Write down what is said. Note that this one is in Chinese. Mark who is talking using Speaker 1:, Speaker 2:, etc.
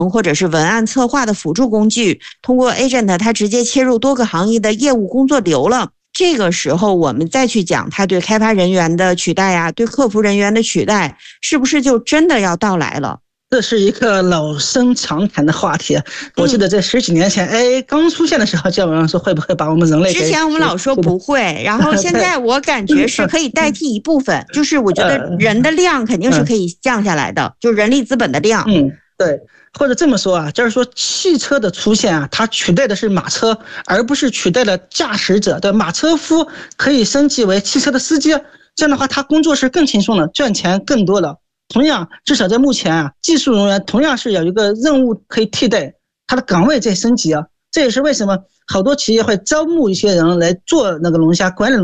Speaker 1: 或者是文案策划的辅助工具，通过 agent 它直接切入多个行业的业务工作流了。这个时候我们再去讲它对开发人员的取代呀，对客服人员的取代，是不是就真的要到来了？
Speaker 2: 这是一个老生常谈的话题。我记得在10几年前AI 刚出现的时候，就有人说会不会把我们人类给，
Speaker 1: 之前我们老说不会，然后现在我感觉是可以代替一部分，就是我觉得人的量肯定是可以降下来的，就人力资本的量。
Speaker 2: 对，或者这么说啊，就是说汽车的出现啊，它取代的是马车，而不是取代了驾驶者。对，马车夫可以升级为汽车的司机，这样的话他工作是更轻松了，赚钱更多了。同样，至少在目前啊，技术人员同样是有一个任务可以替代，他的岗位在升级啊。这也是为什么好多企业会招募一些人来做那个龙虾管理